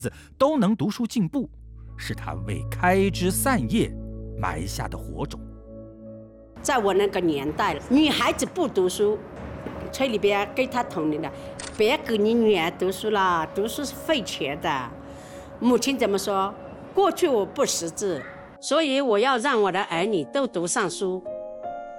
都能读书进步，是他为开枝散叶埋下的火种。 在我那个年代，女孩子不读书，村里边给她同龄的，别给你女儿读书了，读书是费钱的。母亲怎么说？过去我不识字，所以我要让我的儿女都读上书。